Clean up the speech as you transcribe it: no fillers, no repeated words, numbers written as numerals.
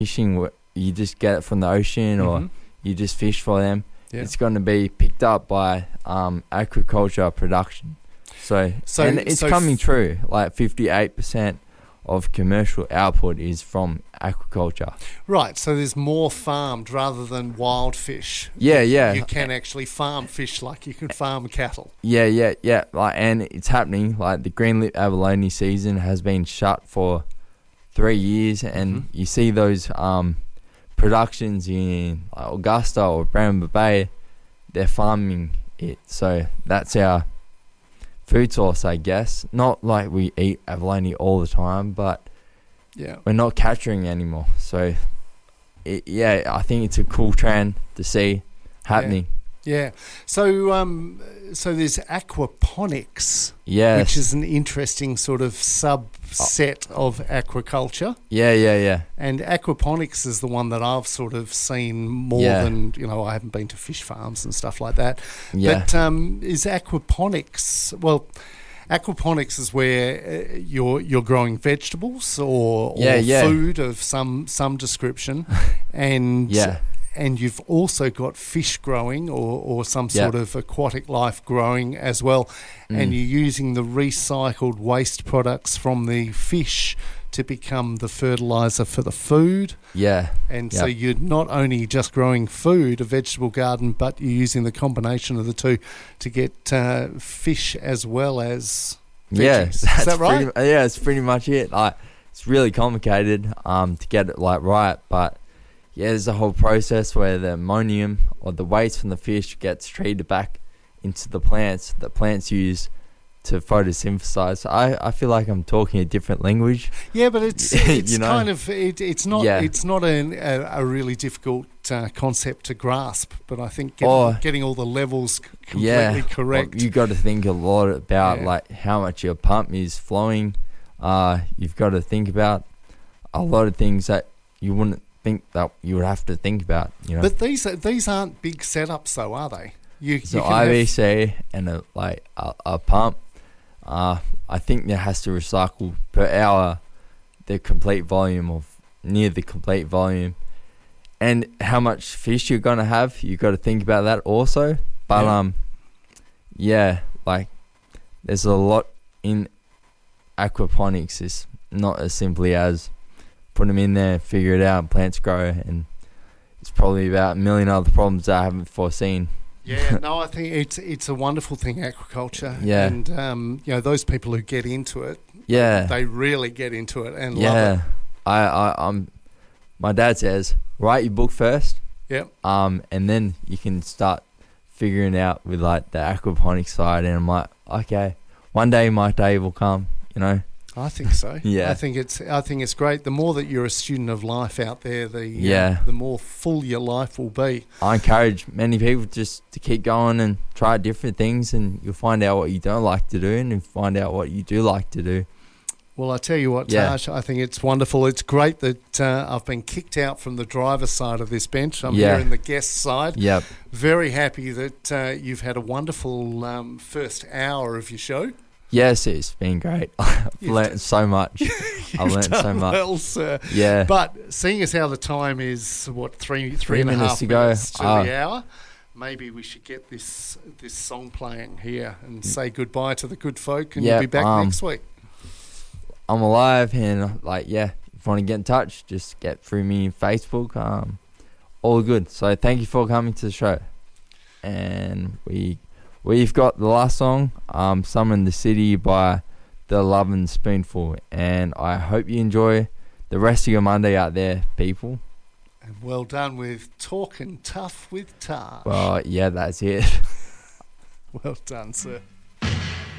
fishing, you just get it from the ocean or you just fish for them. Yeah. It's going to be picked up by aquaculture production. So and it's coming true. Like 58% of commercial output is from aquaculture. Right, so there's more farmed rather than wild fish. Yeah. You can actually farm fish like you can farm cattle. Yeah. Like, and it's happening. Like the greenlip abalone season has been shut for 3 years, and you see those productions in like Augusta or Brambler Bay. They're farming it, so that's our food source, I guess. Not like we eat abalone all the time, but we're not capturing anymore. So, I think it's a cool trend to see happening. Yeah. So there's aquaponics, yes, which is an interesting sort of subset of aquaculture. Yeah. And aquaponics is the one that I've sort of seen more than, I haven't been to fish farms and stuff like that. Yeah. But is aquaponics, aquaponics is where you're growing vegetables or food of some description, and you've also got fish growing or some sort of aquatic life growing as well, and you're using the recycled waste products from the fish to become the fertilizer for the food. Yeah. And so you're not only just growing food, a vegetable garden, but you're using the combination of the two to get fish as well as veggies. Yeah, is that right? It's pretty much it. Like, it's really complicated to get it right, but there's a whole process where the ammonium or the waste from the fish gets treated back into the plants that plants use to photosynthesize. I feel like I'm talking a different language. Yeah, but it's kind of it's not a really difficult concept to grasp. But I think getting all the levels completely correct. Well, you got to think a lot about like how much your pump is flowing. You've got to think about a lot of things that you wouldn't think that you would have to think about. But these aren't big setups, though, are they? So IBC and a pump. I think there has to recycle per hour the complete volume of near the complete volume, and how much fish you're gonna have. You got to think about that also. But there's a lot in aquaponics. It's not as simply as put them in there, figure it out, plants grow, and it's probably about a million other problems that I haven't foreseen. Yeah, no, I think it's a wonderful thing, aquaculture. Yeah. And, those people who get into it, they really get into it and love it. My dad says, write your book first. Yep. And then you can start figuring out with like the aquaponics side. And I'm like, okay, one day my day will come, I think so. Yeah. I think it's great. The more that you're a student of life out there, the more full your life will be. I encourage many people just to keep going and try different things, and you'll find out what you don't like to do and you'll find out what you do like to do. Well, I tell you what, Tash, I think it's wonderful. It's great that I've been kicked out from the driver's side of this bench. I'm here in the guest side. Yep. Very happy that you've had a wonderful first hour of your show. Yes, it's been great. I've learnt so much. I've learnt so much. Well, sir. Yeah. But seeing as how the time is, three and a half to minutes to the hour, maybe we should get this song playing here and say goodbye to the good folk, and you'll be back next week. I'm alive, and if you want to get in touch, just get through me on Facebook. All good. So thank you for coming to the show. And We've got the last song, Summer in the City by The Lovin' Spoonful. And I hope you enjoy the rest of your Monday out there, people. And well done with Talking Tough with Taj. Well, yeah, that's it. Well done, sir.